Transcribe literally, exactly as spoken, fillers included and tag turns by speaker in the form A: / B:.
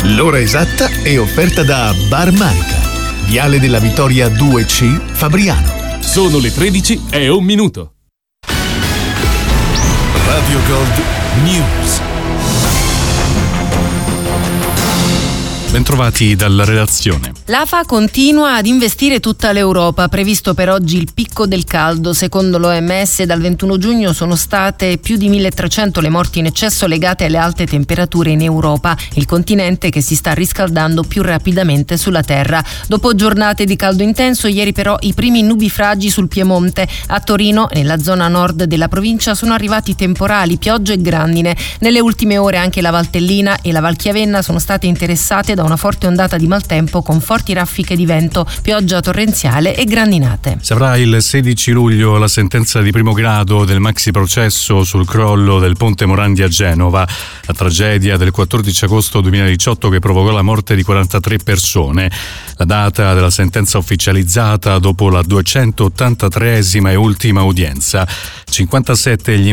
A: L'ora esatta è offerta da Bar Manica, Viale della Vittoria due C, Fabriano.
B: Sono le tredici e un minuto.
A: Radio Gold News.
C: Bentrovati dalla redazione.
D: L'A F A continua ad investire tutta l'Europa. Previsto per oggi il picco del caldo. Secondo l'O M S dal ventuno giugno sono state più di milletrecento le morti in eccesso legate alle alte temperature in Europa, il continente che si sta riscaldando più rapidamente sulla Terra. Dopo giornate di caldo intenso, ieri però i primi nubifragi sul Piemonte. A Torino, nella zona nord della provincia, sono arrivati temporali, piogge e grandine. Nelle ultime ore anche la Valtellina e la Valchiavenna sono state interessate da una forte ondata di maltempo con forti raffiche di vento, pioggia torrenziale e grandinate.
C: Si avrà il sedici luglio la sentenza di primo grado del maxi processo sul crollo del ponte Morandi a Genova, la tragedia del quattordici agosto duemiladiciotto che provocò la morte di quarantatré persone. La data della sentenza ufficializzata dopo la duecentottantatreesima e ultima udienza. cinquantasette gli